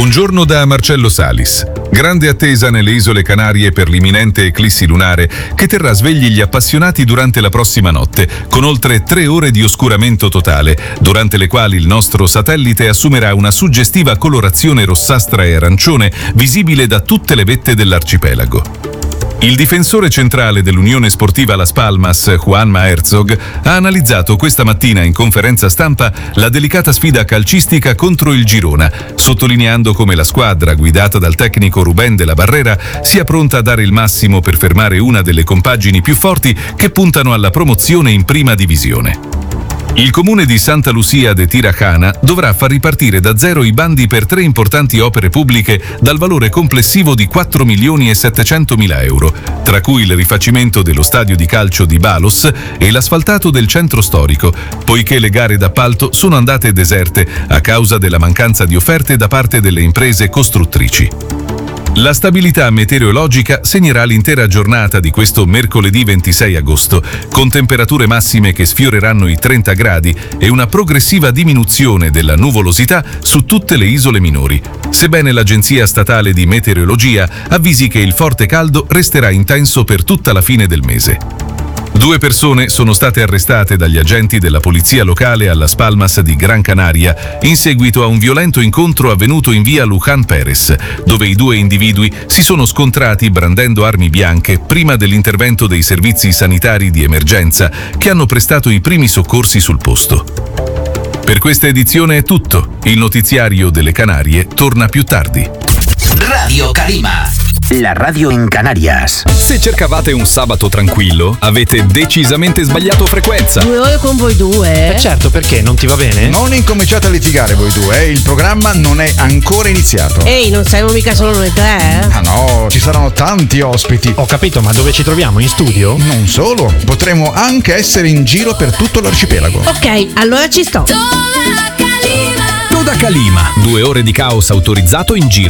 Buongiorno da Marcello Salis. Grande attesa nelle isole Canarie per l'imminente eclissi lunare che terrà svegli gli appassionati durante la prossima notte, con oltre 3 ore di oscuramento totale, durante le quali il nostro satellite assumerà una suggestiva colorazione rossastra e arancione visibile da tutte le vette dell'arcipelago. Il difensore centrale dell'Unione Sportiva Las Palmas, Juanma Herzog, ha analizzato questa mattina in conferenza stampa la delicata sfida calcistica contro il Girona, sottolineando come la squadra, guidata dal tecnico Rubén de la Barrera, sia pronta a dare il massimo per fermare una delle compagini più forti che puntano alla promozione in prima divisione. Il comune di Santa Lucia de Tirajana dovrà far ripartire da zero i bandi per 3 importanti opere pubbliche dal valore complessivo di 4.700.000 euro, tra cui il rifacimento dello stadio di calcio di Balos e l'asfaltato del centro storico, poiché le gare d'appalto sono andate deserte a causa della mancanza di offerte da parte delle imprese costruttrici. La stabilità meteorologica segnerà l'intera giornata di questo mercoledì 26 agosto, con temperature massime che sfioreranno i 30 gradi e una progressiva diminuzione della nuvolosità su tutte le isole minori, sebbene l'Agenzia Statale di Meteorologia avvisi che il forte caldo resterà intenso per tutta la fine del mese. 2 persone sono state arrestate dagli agenti della polizia locale a Las Palmas di Gran Canaria in seguito a un violento incontro avvenuto in via Luján Pérez, dove i 2 individui si sono scontrati brandendo armi bianche prima dell'intervento dei servizi sanitari di emergenza che hanno prestato i primi soccorsi sul posto. Per questa edizione è tutto. Il notiziario delle Canarie torna più tardi. Radio Calima, la radio in Canarias. Se cercavate un sabato tranquillo, avete decisamente sbagliato frequenza. 2 ore con voi due? Certo, perché? Non ti va bene? Non incominciate a litigare voi due, il programma non è ancora iniziato. Ehi, non siamo mica solo noi 3, Ah no, ci saranno tanti ospiti. Ho capito, ma dove ci troviamo? In studio? Non solo, potremo anche essere in giro per tutto l'arcipelago. Ok, allora ci sto. Toda Calima. 2 ore di caos autorizzato in giro